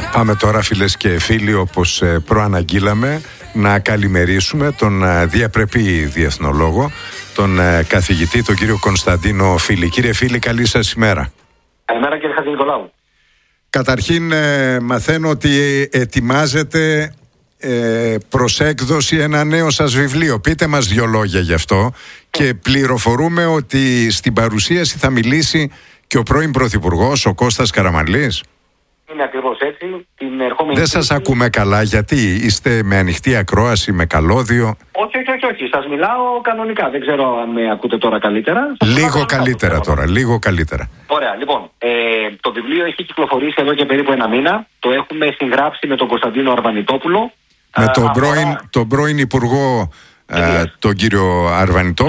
Πάμε τώρα, φίλες και φίλοι, όπως προαναγγείλαμε, να καλημερίσουμε τον διαπρεπή διεθνολόγο, τον καθηγητή, τον κύριο Κωνσταντίνο Φίλη. Κύριε Φίλη, καλή σας ημέρα. Καλημέρα, κύριε Χατζηνικολάου. Καταρχήν μαθαίνω ότι ετοιμάζετε προς έκδοση ένα νέο σας βιβλίο. Πείτε μας 2 λόγια γι' αυτό. Και πληροφορούμε ότι στην παρουσίαση θα μιλήσει και ο πρώην Πρωθυπουργός, ο Κώστας Καραμανλής. Είναι ακριβώς έτσι. Την ερχόμενη... Δεν σας ακούμε καλά, γιατί είστε με ανοιχτή ακρόαση, με καλώδιο? Όχι. Σας μιλάω κανονικά. Δεν ξέρω αν με ακούτε τώρα καλύτερα. Λίγο καλύτερα τώρα, λίγο καλύτερα. Ωραία, λοιπόν. Το βιβλίο έχει κυκλοφορήσει εδώ και περίπου 1 μήνα. Το έχουμε συγγράψει με τον Κωνσταντίνο Αρβανιτόπουλο. Με τον πρώην Υπουργό, τον κύριο Αρβανιτόπουλο.